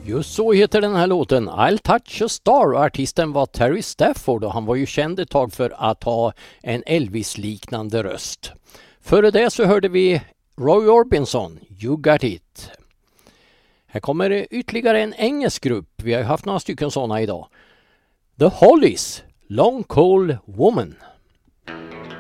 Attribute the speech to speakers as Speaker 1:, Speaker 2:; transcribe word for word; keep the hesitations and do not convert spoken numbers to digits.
Speaker 1: Just så heter den här låten, I'll touch a star. Artisten var Terry Stafford och han var ju känd ett tag för att ha en Elvis-liknande röst. Före det så hörde vi Roy Orbison, You Got It. Här kommer ytterligare en engelsk grupp, vi har haft några stycken sådana idag. The Hollies, Long Cold Woman.